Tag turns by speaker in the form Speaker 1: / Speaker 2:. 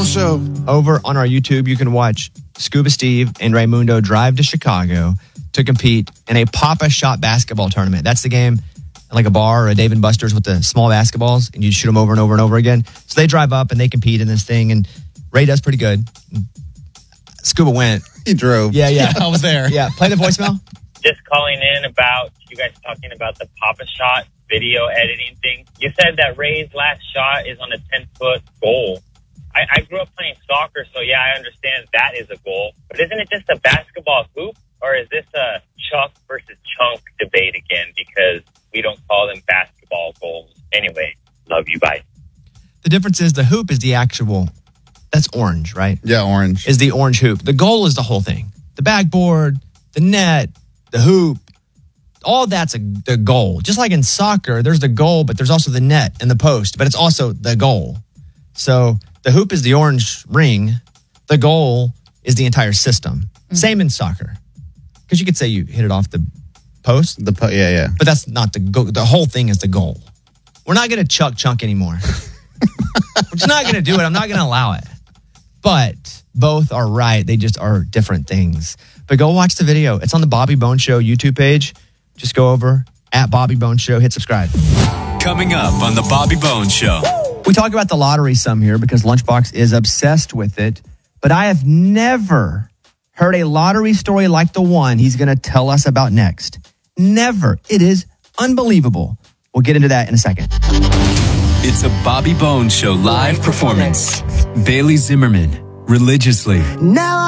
Speaker 1: Show.
Speaker 2: Over on our YouTube, you can watch Scuba Steve and Raymundo drive to Chicago to compete in a Pop-A-Shot basketball tournament. That's the game like a bar or a Dave & Buster's with the small basketballs, and you shoot them over and over and over again. So they drive up and they compete in this thing, and Ray does pretty good. Scuba went.
Speaker 1: He drove.
Speaker 2: Yeah,
Speaker 3: I was there.
Speaker 2: Yeah, play the voicemail.
Speaker 4: Just calling in about you guys talking about the Pop-A-Shot video editing thing. You said that Ray's last shot is on a 10-foot goal. I grew up playing soccer, so yeah, I understand that is a goal. But isn't it just a basketball hoop, or is this a Chuck versus Chunk debate again? Because we don't call them basketball goals. Anyway, love you, bye.
Speaker 2: The difference is the hoop is the actual, that's orange, right?
Speaker 1: Yeah, orange.
Speaker 2: Is the orange hoop. The goal is the whole thing. The backboard, the net, the hoop, all that's the goal. Just like in soccer, there's the goal, but there's also the net and the post, but it's also the goal. So the hoop is the orange ring. The goal is the entire system. Mm-hmm. Same in soccer. Because you could say you hit it off the post.
Speaker 1: Yeah.
Speaker 2: But that's not the goal. The whole thing is the goal. We're not going to chuck chunk anymore. We're just not going to do it. I'm not going to allow it. But both are right. They just are different things. But go watch the video. It's on the Bobby Bones Show YouTube page. Just go over at Bobby Bones Show. Hit subscribe.
Speaker 5: Coming up on the Bobby Bones Show.
Speaker 2: We talk about the lottery some here because Lunchbox is obsessed with it. But I have never heard a lottery story like the one he's going to tell us about next. Never. It is unbelievable. We'll get into that in a second.
Speaker 5: It's a Bobby Bones Show live performance. Bailey Zimmerman, Religiously.
Speaker 6: Now